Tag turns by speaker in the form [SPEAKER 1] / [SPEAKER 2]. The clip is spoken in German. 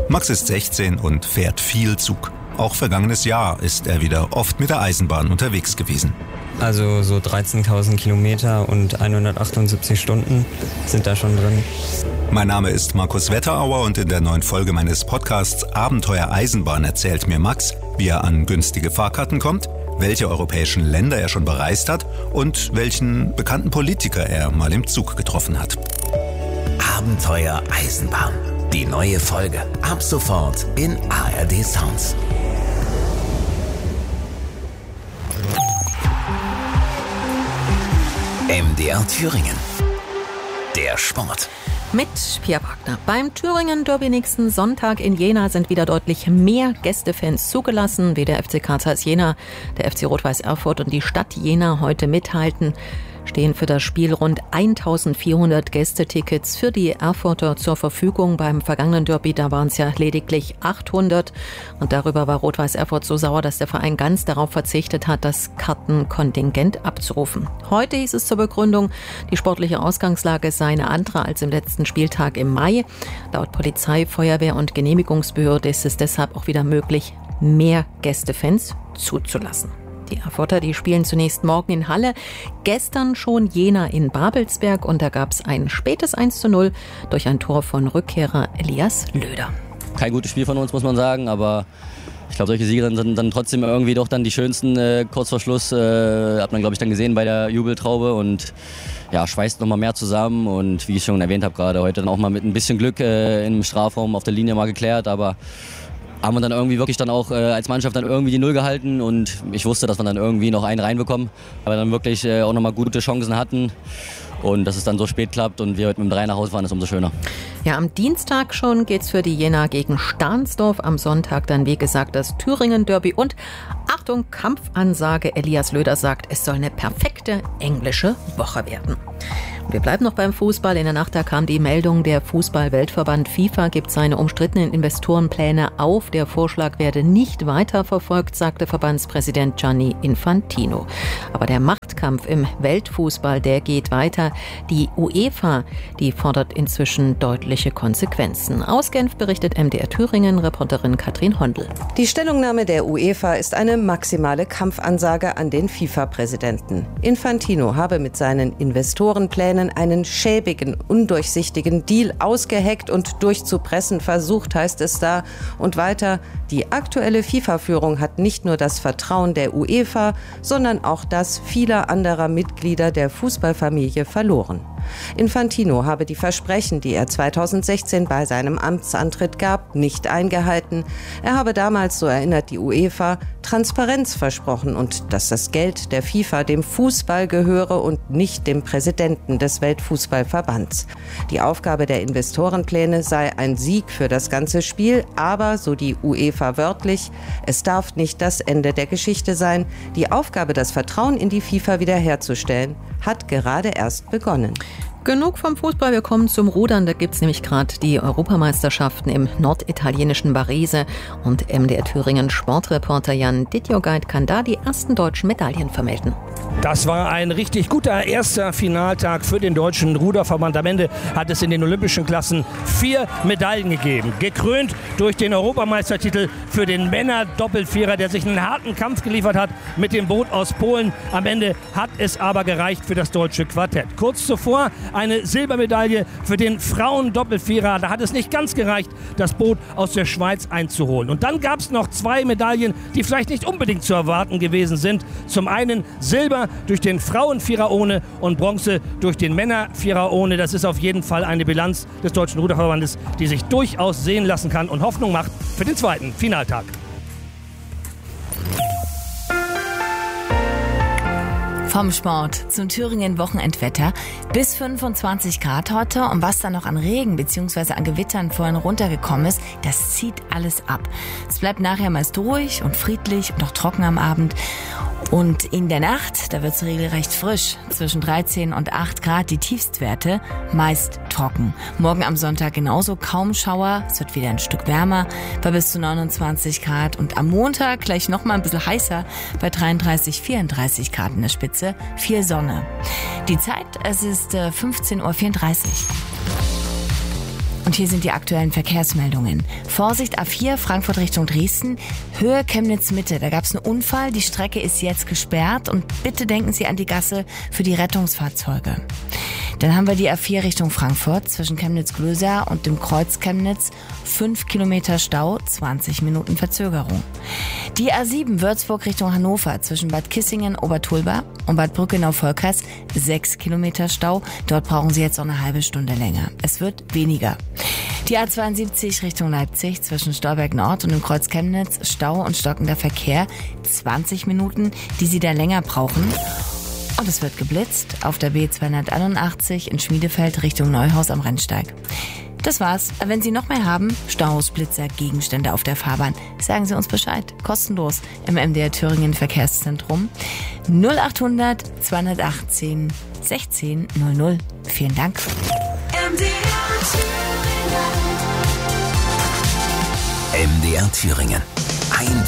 [SPEAKER 1] Max ist 16 und fährt viel Zug. Auch vergangenes Jahr ist er wieder oft mit der Eisenbahn unterwegs gewesen.
[SPEAKER 2] Also so 13.000 Kilometer und 178 Stunden sind da schon drin.
[SPEAKER 1] Mein Name ist Markus Wetterauer und in der neuen Folge meines Podcasts Abenteuer Eisenbahn erzählt mir Max, wie er an günstige Fahrkarten kommt, welche europäischen Länder er schon bereist hat und welchen bekannten Politiker er mal im Zug getroffen hat.
[SPEAKER 3] Abenteuer Eisenbahn. Die neue Folge ab sofort in ARD Sounds. MDR Thüringen. Der Sport.
[SPEAKER 4] Mit Pia Wagner. Beim Thüringen-Derby nächsten Sonntag in Jena sind wieder deutlich mehr Gästefans zugelassen, wie der FC Karl Zeiss Jena, der FC Rot-Weiß Erfurt und die Stadt Jena heute mithalten. Stehen für das Spiel rund 1400 Gästetickets für die Erfurter zur Verfügung. Beim vergangenen Derby, da waren es ja lediglich 800. Und darüber war Rot-Weiß Erfurt so sauer, dass der Verein ganz darauf verzichtet hat, das Kartenkontingent abzurufen. Heute hieß es zur Begründung, die sportliche Ausgangslage sei eine andere als im letzten Spieltag im Mai. Laut Polizei, Feuerwehr und Genehmigungsbehörde ist es deshalb auch wieder möglich, mehr Gästefans zuzulassen. Die Erfurter, die spielen zunächst morgen in Halle, gestern schon Jena in Babelsberg und da gab es ein spätes 1:0 durch ein Tor von Rückkehrer Elias Löder.
[SPEAKER 5] Kein gutes Spiel von uns, muss man sagen, aber ich glaube, solche Siege sind dann trotzdem irgendwie doch dann die schönsten. Kurz vor Schluss hat man, glaube ich, dann gesehen bei der Jubeltraube und ja, schweißt nochmal mehr zusammen und wie ich schon erwähnt habe, gerade heute dann auch mal mit ein bisschen Glück im Strafraum auf der Linie mal geklärt, aber haben wir dann irgendwie wirklich dann auch als Mannschaft dann irgendwie die Null gehalten und ich wusste, dass wir dann irgendwie noch einen reinbekommen, aber dann wirklich auch nochmal gute Chancen hatten und dass es dann so spät klappt und wir heute mit dem 3 nach Hause fahren, ist umso schöner.
[SPEAKER 4] Ja, am Dienstag schon geht's für die Jena gegen Stahnsdorf, am Sonntag dann wie gesagt das Thüringen-Derby und Achtung, Kampfansage, Elias Löder sagt, es soll eine perfekte englische Woche werden. Wir bleiben noch beim Fußball. In der Nacht da kam die Meldung, der Fußball-Weltverband FIFA gibt seine umstrittenen Investorenpläne auf. Der Vorschlag werde nicht weiterverfolgt, sagte Verbandspräsident Gianni Infantino. Aber der Machtkampf im Weltfußball, der geht weiter. Die UEFA, die fordert inzwischen deutliche Konsequenzen. Aus Genf berichtet MDR Thüringen Reporterin Katrin Hondl.
[SPEAKER 6] Die Stellungnahme der UEFA ist eine maximale Kampfansage an den FIFA-Präsidenten. Infantino habe mit seinen Investorenplänen einen schäbigen, undurchsichtigen Deal ausgeheckt und durchzupressen versucht, heißt es da. Und weiter, die aktuelle FIFA-Führung hat nicht nur das Vertrauen der UEFA, sondern auch das vieler anderer Mitglieder der Fußballfamilie verloren. Infantino habe die Versprechen, die er 2016 bei seinem Amtsantritt gab, nicht eingehalten. Er habe damals, so erinnert die UEFA, Transparenz versprochen und dass das Geld der FIFA dem Fußball gehöre und nicht dem Präsidenten des Weltfußballverbands. Die Aufgabe der Investorenpläne sei ein Sieg für das ganze Spiel, aber, so die UEFA wörtlich, es darf nicht das Ende der Geschichte sein. Die Aufgabe, das Vertrauen in die FIFA wiederherzustellen, hat gerade erst begonnen.
[SPEAKER 4] Genug vom Fußball, wir kommen zum Rudern. Da gibt es nämlich gerade die Europameisterschaften im norditalienischen Varese. Und MDR Thüringen Sportreporter Jan Dittjogait kann da die ersten deutschen Medaillen vermelden.
[SPEAKER 7] Das war ein richtig guter erster Finaltag für den deutschen Ruderverband. Am Ende hat es in den olympischen Klassen 4 Medaillen gegeben. Gekrönt durch den Europameistertitel für den Männer-Doppelvierer, der sich einen harten Kampf geliefert hat mit dem Boot aus Polen. Am Ende hat es aber gereicht für das deutsche Quartett. Kurz zuvor eine Silbermedaille für den Frauen-Doppelvierer. Da hat es nicht ganz gereicht, das Boot aus der Schweiz einzuholen. Und dann gab es noch 2 Medaillen, die vielleicht nicht unbedingt zu erwarten gewesen sind. Zum einen Silber durch den Frauenvierer ohne und Bronze durch den Männervierer ohne. Das ist auf jeden Fall eine Bilanz des Deutschen Ruderverbandes, die sich durchaus sehen lassen kann und Hoffnung macht für den zweiten Finaltag.
[SPEAKER 8] Vom Sport zum Thüringen-Wochenendwetter. Bis 25 Grad heute und was dann noch an Regen bzw. an Gewittern vorhin runtergekommen ist, das zieht alles ab. Es bleibt nachher meist ruhig und friedlich und auch trocken am Abend. Und in der Nacht, da wird es regelrecht frisch. Zwischen 13 und 8 Grad die Tiefstwerte, meist trocken. Morgen am Sonntag genauso, kaum Schauer. Es wird wieder ein Stück wärmer bei bis zu 29 Grad. Und am Montag gleich nochmal ein bisschen heißer bei 33, 34 Grad in der Spitze. Viel Sonne. Die Zeit, es ist 15.34 Uhr. Und hier sind die aktuellen Verkehrsmeldungen. Vorsicht A4 Frankfurt Richtung Dresden, Höhe Chemnitz Mitte. Da gab es einen Unfall, die Strecke ist jetzt gesperrt und bitte denken Sie an die Gasse für die Rettungsfahrzeuge. Dann haben wir die A4 Richtung Frankfurt zwischen Chemnitz-Glöser und dem Kreuz Chemnitz. 5 Kilometer Stau, 20 Minuten Verzögerung. Die A7 Würzburg Richtung Hannover zwischen Bad Kissingen, Obertulba und Bad Brückenau-Volkers. 6 Kilometer Stau. Dort brauchen Sie jetzt noch eine halbe Stunde länger. Es wird weniger. Die A72 Richtung Leipzig zwischen Stolberg Nord und dem Kreuz Chemnitz. Stau und stockender Verkehr. 20 Minuten, die Sie da länger brauchen. Und es wird geblitzt auf der B281 in Schmiedefeld Richtung Neuhaus am Rennsteig. Das war's. Wenn Sie noch mehr haben, Staus, Blitzer, Gegenstände auf der Fahrbahn, sagen Sie uns Bescheid. Kostenlos im MDR Thüringen Verkehrszentrum. 0800 218 16 00. Vielen Dank.
[SPEAKER 3] MDR Thüringen. Ein